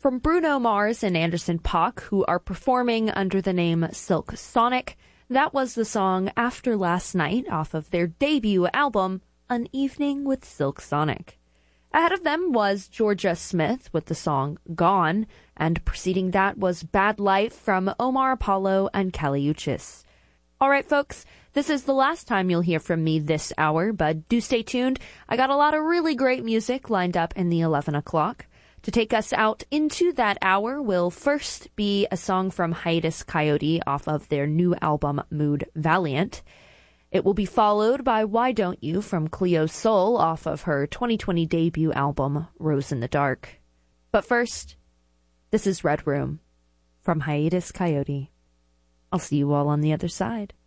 From Bruno Mars and Anderson .Paak, who are performing under the name Silk Sonic, that was the song After Last Night off of their debut album, An Evening with Silk Sonic. Ahead of them was Georgia Smith with the song Gone, and preceding that was Bad Life from Omar Apollo and Kali Uchis. All right, folks, this is the last time you'll hear from me this hour, but do stay tuned. I got a lot of really great music lined up in the 11 o'clock. To take us out into that hour will first be a song from Hiatus Kaiyote off of their new album, Mood Valiant. It will be followed by Why Don't You from Cleo Sol off of her 2020 debut album, Rose in the Dark. But first, this is Red Room from Hiatus Kaiyote. I'll see you all on the other side.